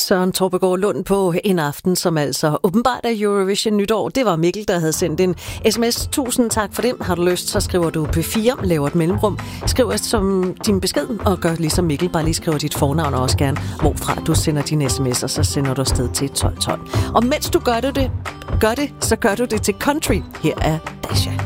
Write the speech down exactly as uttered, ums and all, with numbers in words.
Søren Torpegaard Lund på en aften, som altså åbenbart er Eurovision nytår. Det var Mikkel, der havde sendt en sms. Tusind tak for det. Har du lyst, så skriver du P fire, laver et mellemrum. Skriv som din besked, og gør ligesom Mikkel. Bare lige skriver dit fornavn og også gerne, hvorfra du sender dine sms'er, så sender du afsted til tolv tolv. Og mens du gør det, gør det, så gør du det til country. Her er Dasha.